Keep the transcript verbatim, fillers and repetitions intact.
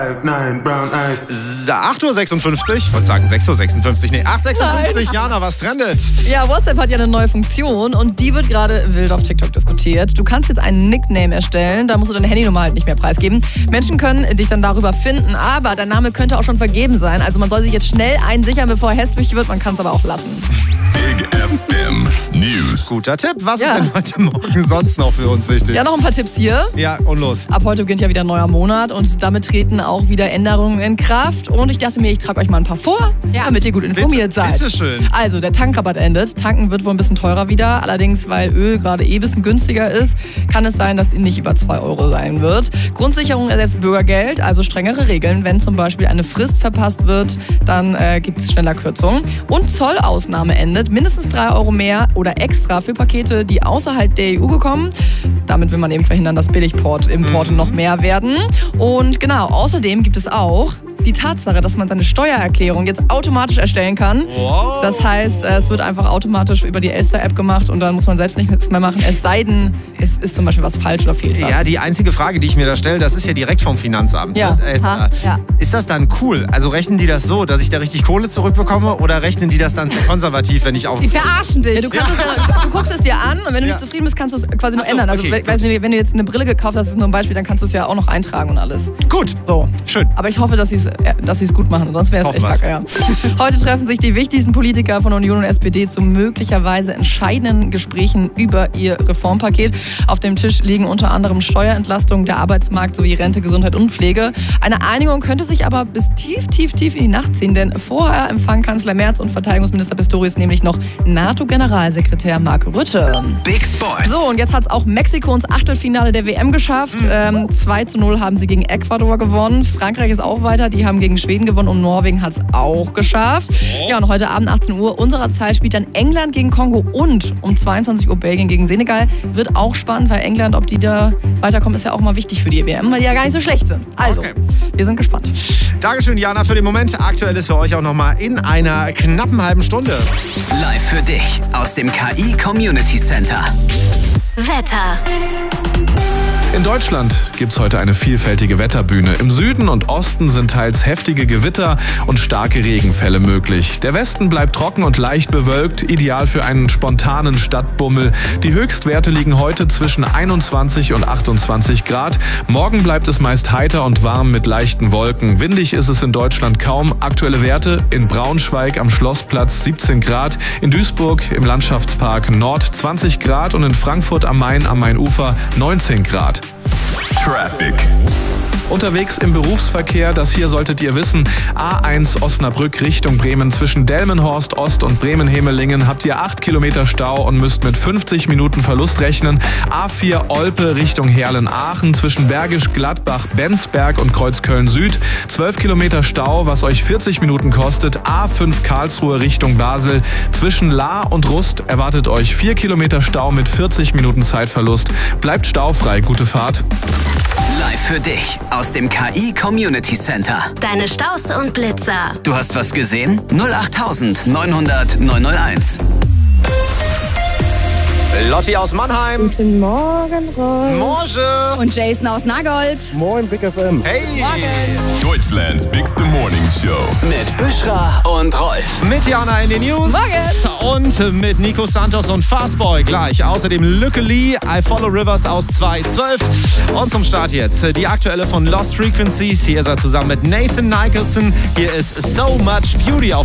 acht Uhr sechsundfünfzig, ich wollte sagen sechs Uhr sechsundfünfzig, nee, acht Uhr sechsundfünfzig, Nein. Jana, was trendet? Ja, WhatsApp hat ja eine neue Funktion und die wird gerade wild auf TikTok diskutiert. Du kannst jetzt einen Nickname erstellen, da musst du deine Handynummer halt nicht mehr preisgeben. Menschen können dich dann darüber finden, aber dein Name könnte auch schon vergeben sein. Also man soll sich jetzt schnell einen sichern, bevor er hässlich wird, man kann es aber auch lassen. Big F M News. Guter Tipp, was Ja. ist denn heute Morgen sonst noch für uns wichtig? Ja, noch ein paar Tipps hier. Ja, und los. Ab heute beginnt ja wieder ein neuer Monat und damit treten auch wieder Änderungen in Kraft. Und ich dachte mir, ich trage euch mal ein paar vor, Ja. damit ihr gut informiert Bitte, seid. bitteschön. Also, der Tankrabatt endet. Tanken wird wohl ein bisschen teurer wieder. Allerdings, weil Öl gerade eh ein bisschen günstiger ist, kann es sein, dass es nicht über zwei Euro sein wird. Grundsicherung ersetzt Bürgergeld, also strengere Regeln. Wenn zum Beispiel eine Frist verpasst wird, dann äh, gibt es schneller Kürzungen. Und Zollausnahme endet. Mindestens drei Euro mehr oder extra für Pakete, die außerhalb der E U gekommen. Damit will man eben verhindern, dass Billigimporte noch mehr werden. Und genau, außerdem gibt es auch die Tatsache, dass man seine Steuererklärung jetzt automatisch erstellen kann. Wow. Das heißt, äh, es wird einfach automatisch über die Elster-App gemacht und dann muss man selbst nichts mehr machen. Es sei denn, es ist zum Beispiel was falsch oder fehlt was. Ja, die einzige Frage, die ich mir da stelle, das ist ja direkt vom Finanzamt. Ja. Und, äh, jetzt, Ha, äh, ja. Ist das dann cool? Also rechnen die das so, dass ich da richtig Kohle zurückbekomme oder rechnen die das dann konservativ, wenn ich auf... Die verarschen dich. Ja, du, kannst Es, du guckst es dir an und wenn du Ja. nicht zufrieden bist, kannst du es quasi nur Ach so, ändern. Also, okay, we- weiß nicht, wenn du jetzt eine Brille gekauft hast, das ist nur ein Beispiel, dann kannst du es ja auch noch eintragen und alles. Gut, So. schön. Aber ich hoffe, dass sie es äh, dass sie es gut machen, sonst wäre es echt Hoffen kacke. Ja. Heute treffen sich die wichtigsten Politiker von Union und S P D zu möglicherweise entscheidenden Gesprächen über ihr Reformpaket. Auf dem Tisch liegen unter anderem Steuerentlastung, der Arbeitsmarkt sowie Rente, Gesundheit und Pflege. Eine Einigung könnte sich aber bis tief, tief, tief in die Nacht ziehen, denn vorher empfangen Kanzler Merz und Verteidigungsminister Pistorius nämlich noch NATO-Generalsekretär Mark Rutte. Big Sports. So, und jetzt hat es auch Mexiko ins Achtelfinale der W M geschafft. Ähm, zwei zu null haben sie gegen Ecuador gewonnen. Frankreich ist auch weiter, die haben gegen Schweden gewonnen und Norwegen hat es auch geschafft. Ja, und heute Abend achtzehn Uhr unserer Zeit spielt dann England gegen Kongo und um zweiundzwanzig Uhr Belgien gegen Senegal. Wird auch spannend, weil England, ob die da weiterkommen, ist ja auch mal wichtig für die W M, weil die ja gar nicht so schlecht sind. Also, Okay. wir sind gespannt. Dankeschön, Jana, für den Moment. Aktuell ist für euch auch nochmal in einer knappen halben Stunde. Live für dich aus dem K I Community Center. Wetter. In Deutschland gibt's heute eine vielfältige Wetterbühne. Im Süden und Osten sind teils heftige Gewitter und starke Regenfälle möglich. Der Westen bleibt trocken und leicht bewölkt, ideal für einen spontanen Stadtbummel. Die Höchstwerte liegen heute zwischen einundzwanzig und achtundzwanzig Grad. Morgen bleibt es meist heiter und warm mit leichten Wolken. Windig ist es in Deutschland kaum. Aktuelle Werte: in Braunschweig am Schlossplatz siebzehn Grad, in Duisburg im Landschaftspark Nord zwanzig Grad und in Frankfurt am Main am Mainufer neunzehn Grad. Traffic. Unterwegs im Berufsverkehr, das hier solltet ihr wissen: A eins Osnabrück Richtung Bremen zwischen Delmenhorst Ost und Bremen-Hemelingen habt ihr acht Kilometer Stau und müsst mit fünfzig Minuten Verlust rechnen. A vier Olpe Richtung Herlen-Aachen zwischen Bergisch Gladbach, Bensberg und Kreuzköln Süd zwölf Kilometer Stau, was euch vierzig Minuten kostet. A fünf Karlsruhe Richtung Basel zwischen Lahr und Rust erwartet euch vier Kilometer Stau mit vierzig Minuten Zeitverlust. Bleibt staufrei, gute Fahrt. Live für dich aus dem K I Community Center. Deine Staus und Blitzer. Du hast was gesehen? null acht neunhundert neunhunderteins. Lotti aus Mannheim. Guten Morgen, Rolf. Morgen. Und Jason aus Nagold. Moin, Big F M. Hey. Deutschlands Bigste Morning Show. Mit Büschra und Rolf. Mit Jana in den News. Morgen. Und mit Nico Santos und Fastboy gleich. Außerdem Lücke Lee, I Follow Rivers aus zwei zwölf. Und zum Start jetzt die aktuelle von Lost Frequencies. Hier ist er zusammen mit Nathan Nicholson. Hier ist So Much Beauty auf